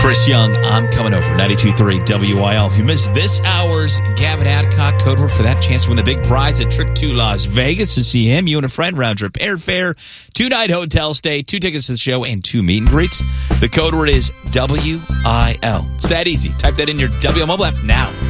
Chris Young, I'm coming over. 92.3 WIL. If you missed this hour's Gavin Adcock code word for that chance to win the big prize, a trip to Las Vegas to see him, you and a friend, round trip airfare, 2-night hotel stay, 2 tickets to the show, and 2 meet and greets. The code word is WIL. It's that easy. Type that in your WIL mobile app now.